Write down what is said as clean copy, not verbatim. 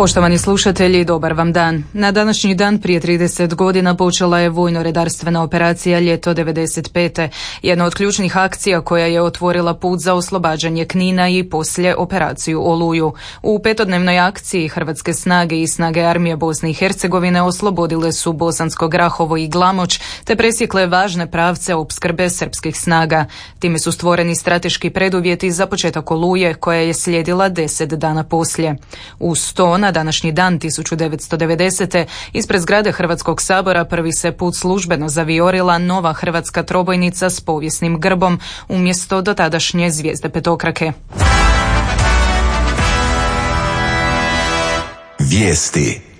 Poštovani slušatelji, dobar vam dan. Na današnji dan prije 30 godina počela je vojno-redarstvena operacija Ljeto 95. Jedna od ključnih akcija koja je otvorila put za oslobađanje Knina i poslije operaciju Oluju. U petodnevnoj akciji hrvatske snage i snage armije Bosne i Hercegovine oslobodile su Bosansko Grahovo i Glamoč te presjekle važne pravce opskrbe srpskih snaga. Time su stvoreni strateški preduvjeti za početak Oluje koja je slijedila 10 dana poslije. Uz to, na današnji dan 1990. ispred zgrade Hrvatskog sabora prvi se put službeno zaviorila nova hrvatska trobojnica s povijesnim grbom umjesto dotadašnje zvijezde petokrake. Vijesti.